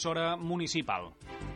emissora municipal.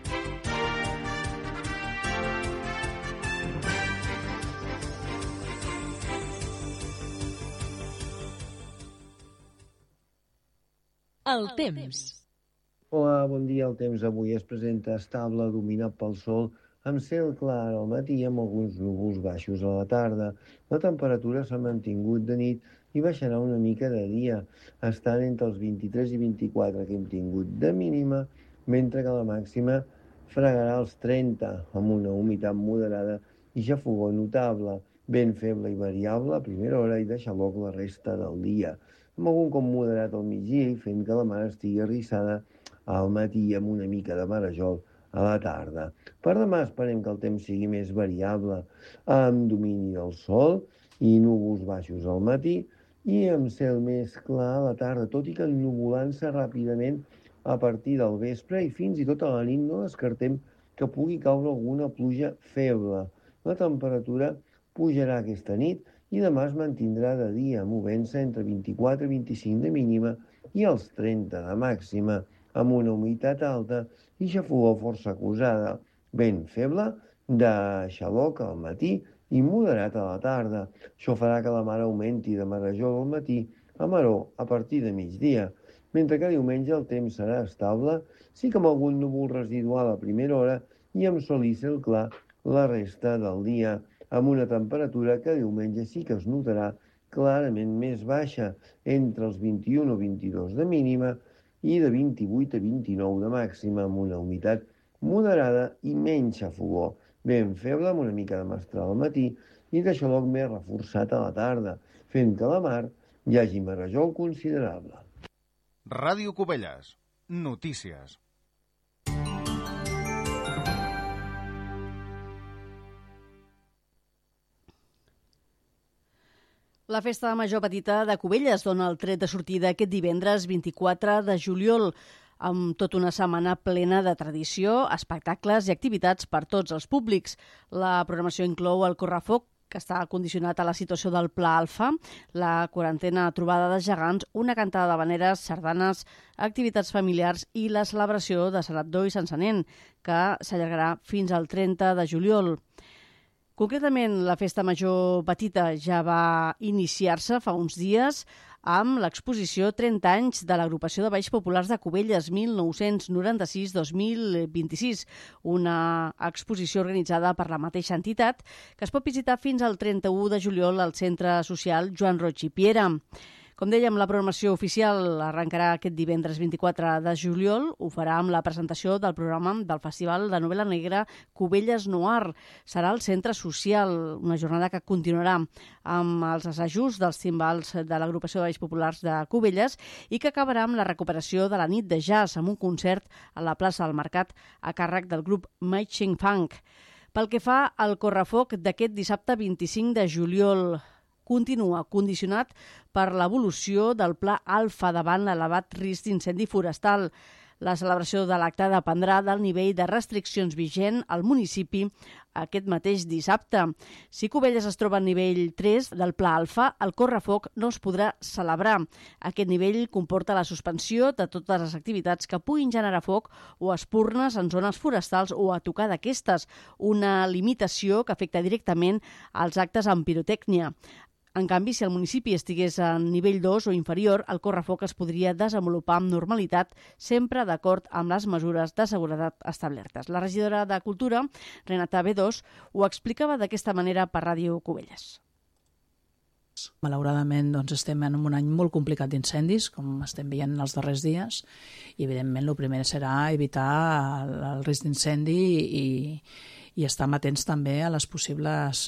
El temps. Hola, bon dia. El temps avui es presenta estable, dominat pel sol, amb cel clar al matí i amb alguns núvols baixos a la tarda. La temperatura s'ha mantingut de nit i baixarà una mica de dia, estant entre els 23 i 24 que hem tingut de mínima, mentre que la màxima fregarà els 30, amb una humitat moderada i xafogor notable, vent feble i variable a primera hora i de xaloc la resta del dia, amb algun com moderat al migdia i fent que la mar estigui arrissada al matí amb una mica de marejol a la tarda. Per demà esperem que el temps sigui més variable, amb domini del sol i núvols baixos al matí i amb cel més clar a la tarda, tot i que ennuvolant-se ràpidament a partir del vespre i fins i tot a la nit no descartem que pugui caure alguna pluja feble. La temperatura pujarà aquesta nit i demà es mantindrà de dia, movent-se entre 24 i 25 de mínima i els 30 de màxima, amb una humitat alta i xafogor força acusada, vent feble de xaloc al matí i moderat a la tarda. Això farà que la mar augmenti de marejol al matí a maror a partir de migdia, mentre que diumenge el temps serà estable, sí que amb algun núvol residual a primera hora i amb sol i cel clar la resta del dia, amb una temperatura que diumenge sí que es notarà clarament més baixa, entre els 21 o 22 de mínima i de 28 a 29 de màxima, amb una humitat moderada i menys xafogor, vent feble amb una mica de mestral al matí i de xaloc més reforçat a la tarda, fent que a la mar hi hagi marejol considerable. Ràdio Cubelles. Notícies. La Festa Major Petita de Cubelles dona el tret de sortida aquest divendres 24 de juliol, amb tota una setmana plena de tradició, espectacles i activitats per tots els públics. La programació inclou el correfoc, que està condicionat a la situació del Pla Alfa, la quarantena trobada de gegants, una cantada d'havaneres, sardanes, activitats familiars i la celebració de Sant Abdó i Sant Sanent, que s'allargarà fins al 30 de juliol. Concretament, la Festa Major Petita ja va iniciar-se fa uns dies amb l'exposició 30 anys de l'Agrupació de Balls Populars de Cubelles 1996-2026, una exposició organitzada per la mateixa entitat que es pot visitar fins al 31 de juliol al Centre Social Joan Roig i Piera. Com dèiem, la programació oficial arrencarà aquest divendres 24 de juliol. Ho farà amb la presentació del programa del Festival de Novel·la Negra Cubelles Noir. Serà al Centre Social, una jornada que continuarà amb els assajos dels timbals de l'Agrupació de Balls Populars de Cubelles i que acabarà amb la recuperació de la nit de jazz amb un concert a la plaça del Mercat a càrrec del grup Matching Funk. Pel que fa al correfoc d'aquest dissabte 25 de juliol, continua condicionat per l'evolució del Pla Alfa davant l'elevat risc d'incendi forestal. La celebració de l'acte dependrà del nivell de restriccions vigent al municipi aquest mateix dissabte. Si Cubelles es troba a nivell 3 del Pla Alfa, el correfoc no es podrà celebrar. Aquest nivell comporta la suspensió de totes les activitats que puguin generar foc o espurnes en zones forestals o a tocar d'aquestes, una limitació que afecta directament als actes amb pirotècnia. En canvi, si el municipi estigués a nivell 2 o inferior, el correfoc es podria desenvolupar amb normalitat, sempre d'acord amb les mesures de seguretat establertes. La regidora de Cultura, Renata B2, ho explicava d'aquesta manera per Ràdio Cubelles. Malauradament estem en un any molt complicat d'incendis, com estem veient els darrers dies, i evidentment el primer serà evitar el risc d'incendi i estar atents també a les possibles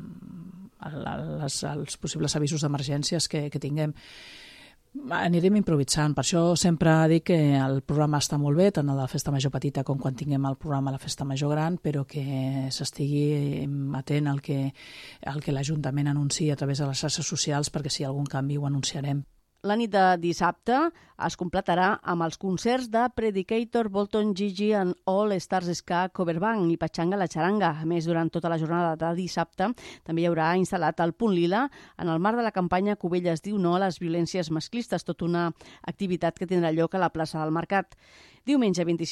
als possibles avisos d'emergències que tinguem. Anirem improvisant, per això sempre dic que el programa està molt bé, tant el de la Festa Major Petita com quan tinguem el programa de la Festa Major Gran, però que s'estigui atent al que l'Ajuntament anuncia a través de les xarxes socials, perquè si hi ha algun canvi ho anunciarem. La nit de dissabte es completarà amb els concerts de Predicator, Bolton, Gigi and All Stars Ska Cover Band i Pachanga la Charanga. A més, durant tota la jornada de dissabte també hi haurà instal·lat el Punt Lila en el marc de la campanya Cubelles diu no a les violències masclistes, tota una activitat que tindrà lloc a la plaça del Mercat. Diumenge 26